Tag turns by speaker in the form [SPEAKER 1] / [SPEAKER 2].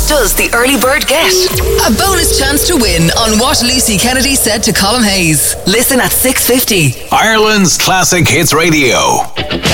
[SPEAKER 1] does the early bird get? A bonus chance to win on what Lucy Kennedy said to Colin Hayes. Listen at 6:50.
[SPEAKER 2] Ireland's Classic Hits Radio.